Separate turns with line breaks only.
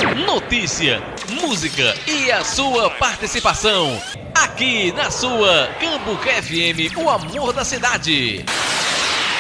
Notícia, música e a sua participação. Aqui na sua Cambuca FM, o amor da cidade.